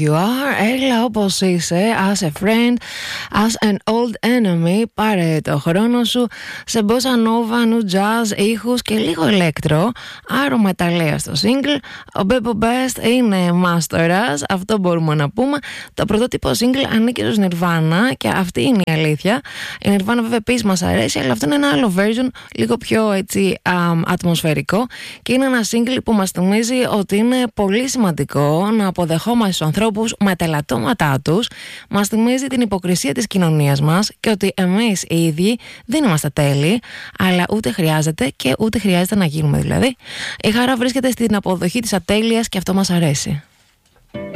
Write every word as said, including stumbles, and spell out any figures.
you are. Έλα όπως είσαι, as a friend, as an old enemy. Πάρε το χρόνο σου σε bossa nova, new jazz, ήχους και λίγο ηλέκτρο. Άρο μεταλλεία στο single. Ο Bebo Best είναι μάστορας, αυτό μπορούμε να πούμε. Το πρωτότυπο single ανήκει στους Nirvana και αυτή είναι η αλήθεια. Η Nirvana βέβαια επίσης μας αρέσει, αλλά αυτό είναι ένα άλλο version, λίγο πιο έτσι α, ατμοσφαιρικό, και είναι ένα single που μας θυμίζει ότι είναι πολύ σημαντικό να αποδεχόμαστε στους ανθρώπους με τα ελαττώματά τους. Μας θυμίζει την υποκρισία της κοινωνίας μας και ότι εμείς οι ίδιοι δεν είμαστε τέλειοι, αλλά ούτε χρειάζεται και ούτε χρειάζεται να γίνουμε δηλαδή. Η χαρά βρίσκεται στην αποδοχή της ατέλειας και αυτό μας αρέσει.